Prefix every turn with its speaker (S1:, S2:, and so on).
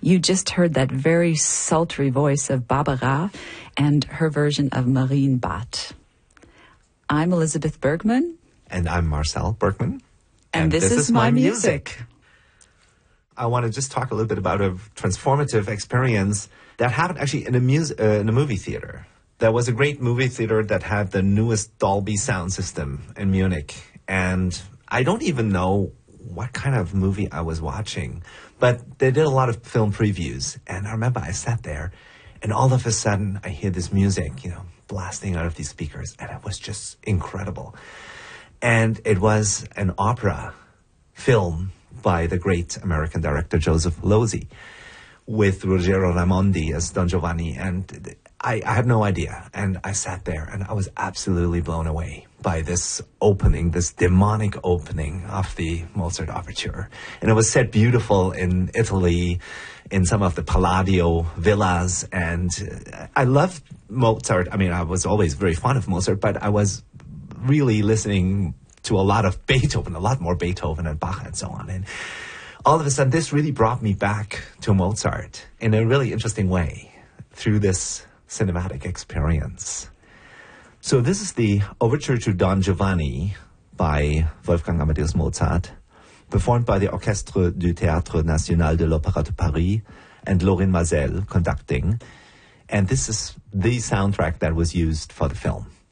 S1: You just heard that very sultry voice of Barbara and her version of Marienbad. I'm Elizabeth Bergman.
S2: And I'm Marcel Bergman.
S1: And this is my music.
S2: I want to just talk a little bit about a transformative experience that happened actually in a movie theater. There was a great movie theater that had the newest Dolby sound system in Munich. And I don't even know what kind of movie I was watching, but they did a lot of film previews. And I remember I sat there and all of a sudden I hear this music, blasting out of these speakers. And it was just incredible. And it was an opera film by the great American director Joseph Losey with Ruggero Raimondi as Don Giovanni. And I had no idea. And I sat there and I was absolutely blown away by this opening, this demonic opening of the Mozart overture. And it was set beautiful in Italy, in some of the Palladio villas. And I loved Mozart. I mean, I was always very fond of Mozart, but I was really listening to a lot of Beethoven, a lot more Beethoven and Bach and so on. And all of a sudden, this really brought me back to Mozart in a really interesting way through this cinematic experience. So this is the Overture to Don Giovanni by Wolfgang Amadeus Mozart, performed by the Orchestre du Théâtre National de l'Opéra de Paris and Lorin Maazel conducting. And this is the soundtrack that was used for the film.